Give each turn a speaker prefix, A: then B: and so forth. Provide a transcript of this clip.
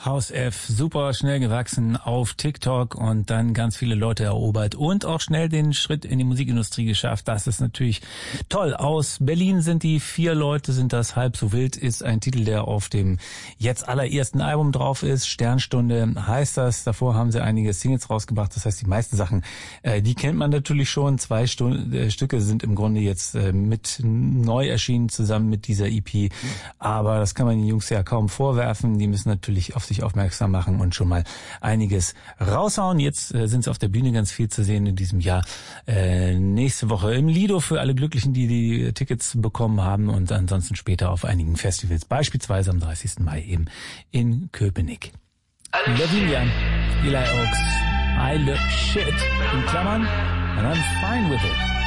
A: House F, super schnell gewachsen auf TikTok und dann ganz viele Leute erobert und auch schnell den Schritt in die Musikindustrie geschafft. Das ist natürlich toll. Aus Berlin sind die 4 Leute, sind das halb so wild, ist ein Titel, der auf dem jetzt allerersten Album drauf ist. Sternstunde heißt das. Davor haben sie einige Singles rausgebracht. Das heißt, die meisten Sachen, die kennt man natürlich schon. 2 Stücke sind im Grunde jetzt mit neu erschienen zusammen mit dieser EP. Aber das kann man den Jungs ja kaum vorwerfen. Die müssen natürlich auf sich aufmerksam machen und schon mal einiges raushauen. Jetzt sind sie auf der Bühne ganz viel zu sehen in diesem Jahr. Nächste Woche im Lido für alle Glücklichen, die die Tickets bekommen haben und ansonsten später auf einigen Festivals, beispielsweise am 30. Mai eben in Köpenick. Lavinia, Eli Oaks, I Look Shit in Klammern and I'm fine with it.